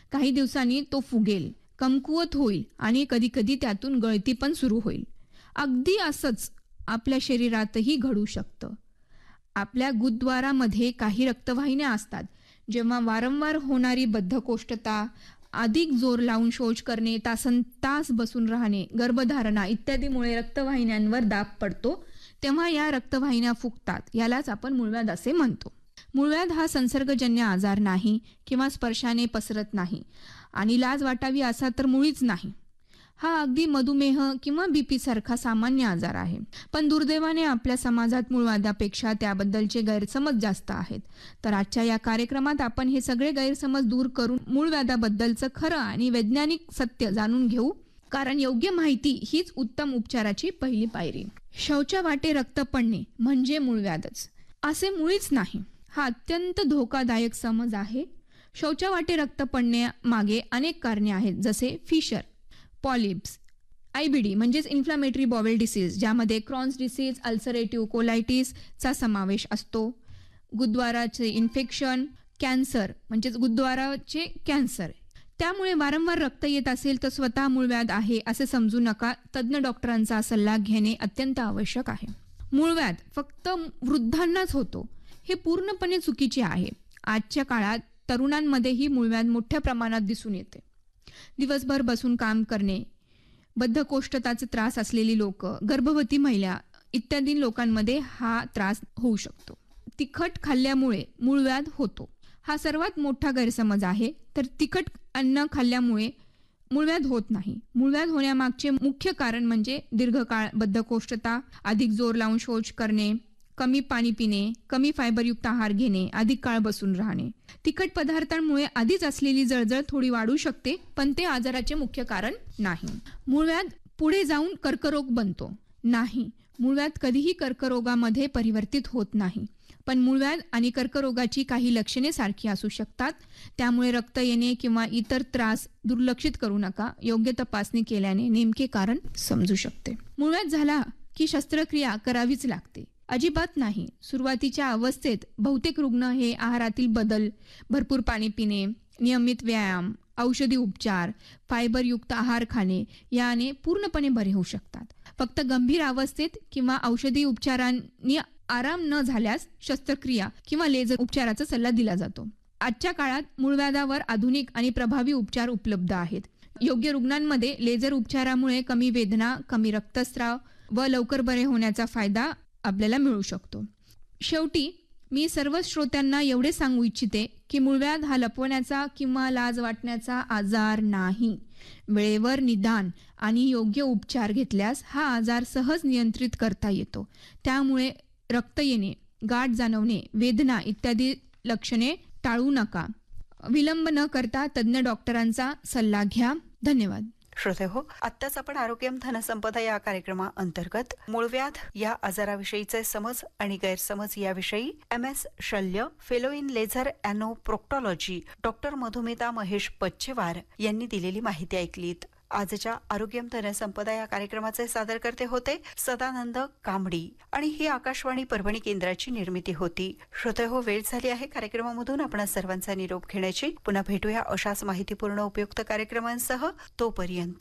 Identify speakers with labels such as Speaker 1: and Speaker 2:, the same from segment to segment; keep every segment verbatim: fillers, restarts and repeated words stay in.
Speaker 1: काही दिवसांनी तो फुगेल, कमकुवत होईल आणि कधी-कधी त्यातून गळती पण सुरू होईल. अगदी असंच आपल्या शरीरातही घडू शकतं. आपल्या गुदद्वारामध्ये काही रक्तवाहिन्या असतात. जेव्हा वारंवार होणारी बद्धकोष्ठता, अधिक जोर लावून शौच करणे, तासनतास बसून राहणे, गर्भधारणा इत्यादीमुळे रक्तवाहिन्यांवर दाब पडतो, तेव्हा या रक्तवाहिन्या फुगतात. यालाच आपण मूळव्याध असे म्हणतो. मूळव्याध हा संसर्गजन्य आजार नाही किंवा स्पर्शाने पसरत नाही आणि लाज वाटावी असा तर मुळीच नाही. हा अगदी मधुमेह किंवा बीपी सारखा सामान्य आजार आहे. पण दुर्दैवाने आपल्या समाजात मूळव्याधापेक्षा त्याबद्दलचे गैरसमज जास्त आहेत. तर आजच्या या कार्यक्रमात आपण हे सगळे गैरसमज दूर करून मूळव्याधाबद्दलचं खरं आणि वैज्ञानिक सत्य जाणून घेऊ. कारण योग्य माहिती हीच उत्तम उपचाराची पहिली पायरी. शौचावाटे रक्त पडणे म्हणजे मूळव्याधच असे मुळीच नाही. हा अत्यंत धोकादायक समज आहे. शौचावाटे रक्त पडण्यामागे अनेक कारणे आहेत, जसे फिशर, पॉलिप्स, आयबीडी म्हणजेच इन्फ्लामेटरी बॉवेल डिसीज, ज्यामध्ये क्रॉन्स डिसीज, अल्सरेटिव्ह कोलायटिसचा समावेश असतो, गुदद्वाराचे इन्फेक्शन, कॅन्सर म्हणजेच गुदद्वाराचे कॅन्सर. त्यामुळे वारंवार रक्त येत असेल तर स्वतः मूळव्याध आहे असे समजू नका. तज्ज्ञ डॉक्टरांचा सल्ला घेणे अत्यंत आवश्यक आहे. मूळव्याध फक्त वृद्धांनाच होतो हे पूर्णपणे चुकीचे आहे. आजच्या काळात तरुणांमध्येही मूळव्याध मोठ्या प्रमाणात दिसून येते. दिवसभर बसून काम करणे, बद्धकोष्ठताचे त्रास असलेली लोक, गर्भवती महिला इत्यादी लोकांमध्ये हा त्रास होऊ शकतो. तिखट खाल्ल्यामुळे मूळव्याध होतो हा सर्वात मोठा गैरसमज आहे. तर तिखट अन्न खाल्ल्यामुळे मूळव्याध होत नाही. मूळव्याध होण्यामागचे मुख्य कारण म्हणजे दीर्घकाळ बद्धकोष्ठता, अधिक जोर लावून शौच करणे, कमी पाणी पिणे, कमी फायबरयुक्त आहार घेणे, अधिक काळ बसून राहणे. तिखट पदार्थांमुळे आधीच असलेली जळजळ थोडी वाढू शकते, पण ते आजाराचे मुख्य कारण नाही. मूळव्याध पुढे जाऊन कर्करोग बनतो नाही. मूळव्याध कधीही कर्करोगामध्ये परिवर्तित होत नाही. पण मूळव्याध आणि कर्करोगाची काही लक्षणे सारखी असू शकतात. त्यामुळे रक्त येणे किंवा इतर त्रास दुर्लक्षित करू नका. योग्य तपासणी केल्याने नेमके कारण समजू शकते. मूळव्याध झाला की शस्त्रक्रिया करावीच लागते अजिबात नाही. सुरुवातीच्या अवस्थेत बहुतेक रुग्ण हे आहारातील बदल, भरपूर पाणी पिणे, नियमित व्यायाम, औषधी उपचार, फायबरयुक्त आहार खाणे याने पूर्णपणे बरे होऊ शकतात. फक्त गंभीर अवस्थेत किंवा औषधी उपचारांनी आराम न झाल्यास शस्त्रक्रिया किंवा लेझर उपचाराचा सल्ला दिला जातो. आजच्या काळात मूळव्याधावर आधुनिक आणि प्रभावी उपचार उपलब्ध आहेत. योग्य रुग्णांमध्ये लेझर उपचारामुळे कमी वेदना, कमी रक्तस्राव व लवकर बरे होण्याचा फायदा आपल्याला मिळू शकतो. शेवटी मी सर्व श्रोत्यांना एवढे सांगू इच्छिते की मूळव्याध हा लपवण्याचा किंवा लाज वाटण्याचा आजार नाही. वेळेवर निदान आणि योग्य उपचार घेतल्यास हा आजार सहज नियंत्रित करता येतो. त्यामुळे रक्त येणे, गाठ जाणवणे, वेदना इत्यादी लक्षणे टाळू नका. विलंब न करता तज्ज्ञ डॉक्टरांचा सल्ला घ्या. धन्यवाद.
Speaker 2: श्रोते हो, आत्ताच आपण आरोग्यम धनसंपदा या कार्यक्रमाअंतर्गत मूळव्याध या आजाराविषयीचे समज आणि गैरसमज याविषयी एम एस शल्य, fellow in laser अॅनो प्रोक्टॉलॉजी, doctor Madhumita Mahesh पच्चेवार यांनी दिलेली माहिती ऐकलीत. आजच्या आरोग्यम धनसंपदा या कार्यक्रमाचे सादरकर्ते होते सदानंद कांबडी आणि ही आकाशवाणी परभणी केंद्राची निर्मिती होती. श्रोते हो, वेळ झाली आहे कार्यक्रमामधून आपण सर्वांचा निरोप घेण्याची. पुन्हा भेटूया अशाच माहितीपूर्ण उपयुक्त कार्यक्रमांसह. तोपर्यंत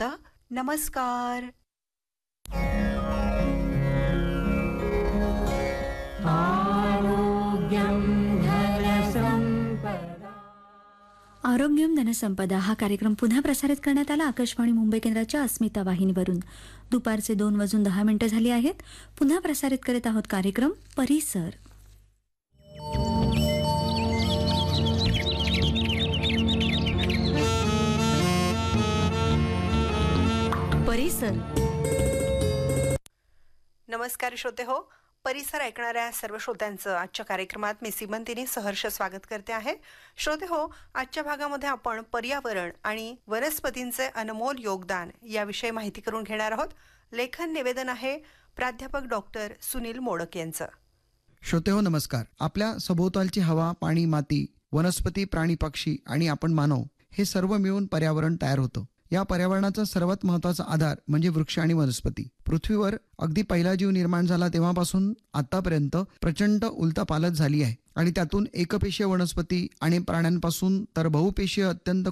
Speaker 2: नमस्कार.
Speaker 3: आरोग्यम धनसंपदा हा कार्यक्रम पुन्हा प्रसारित करण्यात आला आकाशवाणी मुंबई केंद्राच्या अस्मिता वाहिनीवरून. दुपारचे दोन वाजून दहा मिनिटं झाली आहेत. पुन्हा प्रसारित करीत आहोत कार्यक्रम परिसर.
Speaker 2: परिसर. नमस्कार श्रोते हो, परिसर ऐकणाऱ्या सर्व श्रोत्यांचं आजच्या कार्यक्रमात मी सीमंतीने सहर्ष स्वागत करते आहे. श्रोते हो, आजच्या भागामध्ये आपण पर्यावरण आणि वनस्पतींचे अनमोल योगदान याविषयी माहिती करून घेणार आहोत. लेखन निवेदन आहे प्राध्यापक डॉक्टर सुनील मोडक यांचं.
Speaker 4: श्रोते हो नमस्कार. आपल्या सभोवतालची हवा, पाणी, माती, वनस्पती, प्राणी, पक्षी आणि आपण मानव हे सर्व मिळून पर्यावरण तयार होतं. या पर्यावरणाचा सर्वात महत्वाचा आधार म्हणजे वृक्ष आणि वनस्पती. पृथ्वीवर अगदी पहिला जीव निर्माण झाला तेव्हापासून आतापर्यंत प्रचंड उलथापालथ झाली आहे आणि त्यातून एकपेशीय वनस्पती आणि प्राण्यांपासून तर बहुपेशीय अत्यंत